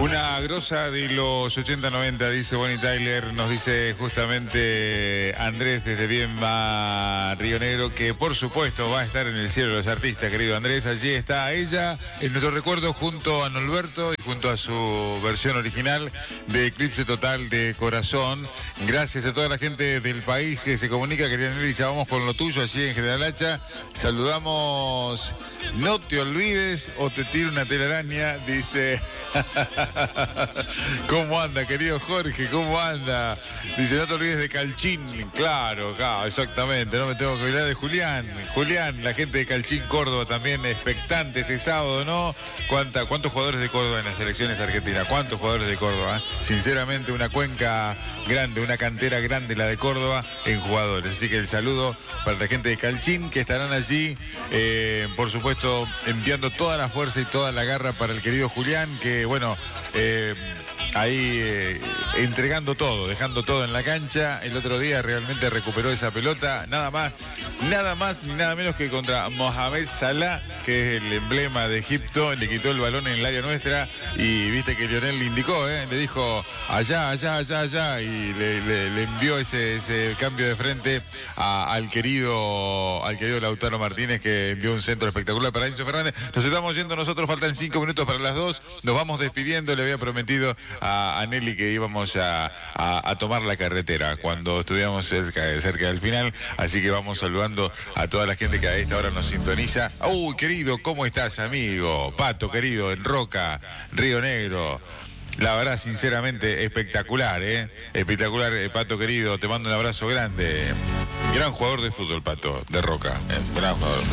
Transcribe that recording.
Una grosa de los 80-90, dice Bonnie Tyler, nos dice justamente Andrés desde Viedma, Río Negro, que por supuesto va a estar en el cielo de los artistas, querido Andrés. Allí está ella, en nuestro recuerdo, junto a Norberto y junto a su versión original de Eclipse Total de Corazón. Gracias a toda la gente del país que se comunica, querida Nelly, ya vamos con lo tuyo allí en General Hacha. Saludamos, no te olvides o te tiro una telaraña, dice... ¿Cómo anda, querido Jorge? ¿Cómo anda? Dice, no te olvides de Calchín. Claro, exactamente. No me tengo que olvidar de Julián. Julián, la gente de Calchín, Córdoba, también expectante este sábado, ¿no? ¿Cuántos jugadores de Córdoba en las selecciones argentinas? ¿Cuántos jugadores de Córdoba? Sinceramente, una cuenca grande, una cantera grande la de Córdoba en jugadores. Así que el saludo para la gente de Calchín, que estarán allí, por supuesto, enviando toda la fuerza y toda la garra para el querido Julián, que bueno, ahí entregando todo, dejando todo en la cancha. El otro día realmente recuperó esa pelota, nada más ni nada menos que contra Mohamed Salah, que es el emblema de Egipto. Le quitó el balón en el área nuestra y viste que Lionel le indicó, le dijo allá, y le envió ese cambio de frente al querido Lautaro Martínez, que envió un centro espectacular para Enzo Fernández. Nos estamos yendo nosotros, faltan 5 minutos para las 2, nos vamos despidiendo. Le había prometido a Nelly que íbamos a tomar la carretera cuando estuviéramos cerca del final, así que vamos saludando a toda la gente que a esta hora nos sintoniza. Uy, querido, ¿cómo estás, amigo? Pato, querido, en Roca, Río Negro. La verdad, sinceramente, espectacular, espectacular, Pato, querido, te mando un abrazo grande. Gran jugador de fútbol, Pato, de Roca, gran jugador.